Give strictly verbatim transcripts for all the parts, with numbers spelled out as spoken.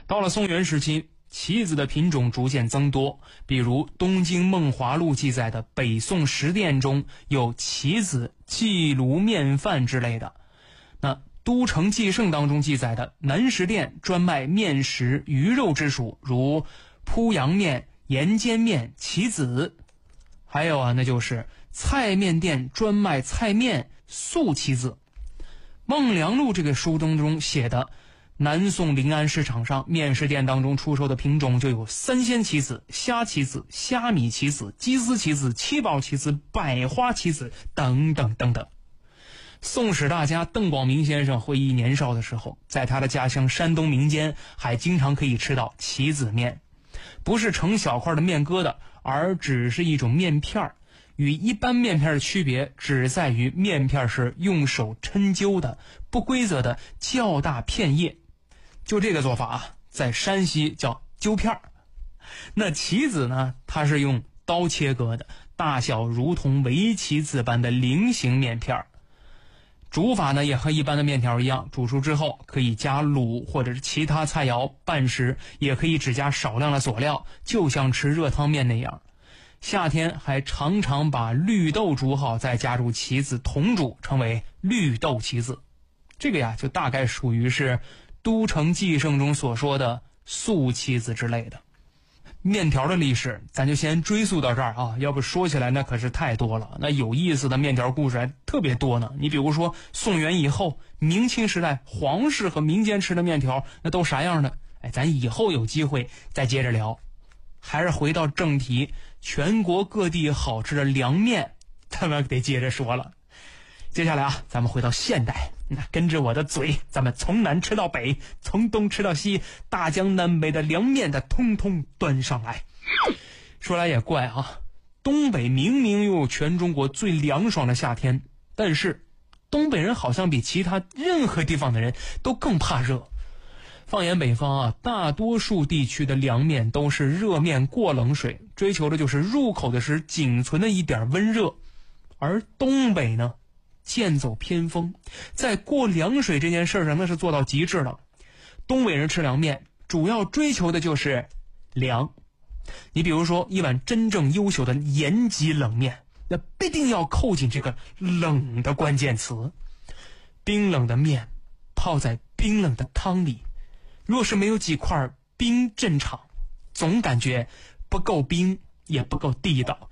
到了宋元时期，棋子的品种逐渐增多，比如《东京梦华录》记载的北宋十殿中有棋子、祭炉面饭之类的。那《都城纪胜》当中记载的南十殿专卖面食、鱼肉之属，如铺阳面、盐煎面、棋子。还有啊，那就是菜面店专卖菜面、素棋子。《孟良录》这个书当中写的南宋临安市场上面食店当中出售的品种就有三鲜棋子、虾棋子、虾米棋子、鸡丝棋子、七宝棋子、百花棋子等等等等。宋史大家邓广明先生回忆年少的时候，在他的家乡山东民间还经常可以吃到棋子面，不是成小块的面疙瘩，而只是一种面片儿。与一般面片的区别只在于面片是用手抻揪的不规则的较大片叶，就这个做法啊，在山西叫揪片儿。那棋子呢，它是用刀切割的，大小如同围棋子般的菱形面片儿。煮法呢也和一般的面条一样，煮熟之后可以加卤或者是其他菜肴拌食，也可以只加少量的佐料，就像吃热汤面那样。夏天还常常把绿豆煮好，再加入棋子同煮，称为绿豆棋子。这个呀，就大概属于是《都城纪胜》中所说的素棋子之类的。面条的历史咱就先追溯到这儿啊，要不说起来那可是太多了，那有意思的面条故事还特别多呢。你比如说宋元以后，明清时代皇室和民间吃的面条那都啥样的，哎，咱以后有机会再接着聊。还是回到正题，全国各地好吃的凉面咱们得接着说了。接下来啊，咱们回到现代，那跟着我的嘴，咱们从南吃到北，从东吃到西，大江南北的凉面的通通端上来。说来也怪啊，东北明明拥有全中国最凉爽的夏天，但是东北人好像比其他任何地方的人都更怕热。放眼北方啊，大多数地区的凉面都是热面过冷水，追求的就是入口的时仅存的一点温热。而东北呢，剑走偏锋，在过凉水这件事上那是做到极致了。东北人吃凉面主要追求的就是凉。你比如说一碗真正优秀的延吉冷面，那必定要扣紧这个冷的关键词。冰冷的面泡在冰冷的汤里，若是没有几块冰镇场，总感觉不够冰也不够地道。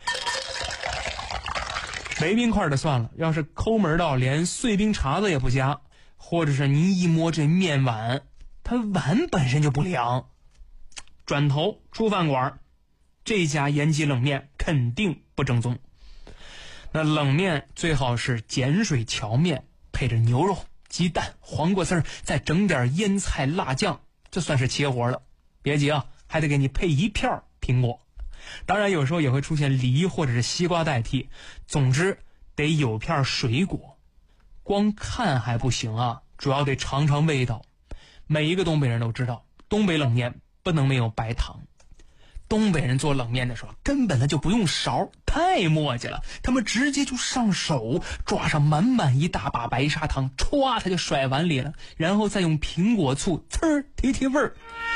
没冰块的算了，要是抠门到连碎冰碴子也不加，或者是您一摸这面碗，它碗本身就不凉，转头出饭馆，这家延吉冷面肯定不正宗。那冷面最好是碱水荞面，配着牛肉、鸡蛋、黄瓜丝，再整点腌菜辣酱，这算是切活了。别急啊，还得给你配一片苹果。当然有时候也会出现梨或者是西瓜代替，总之得有片水果。光看还不行啊，主要得尝尝味道。每一个东北人都知道，东北冷面不能没有白糖。东北人做冷面的时候根本的就不用勺，太磨叽了，他们直接就上手，抓上满满一大把白砂糖，歘他就甩碗里了，然后再用苹果醋呲儿提提味儿。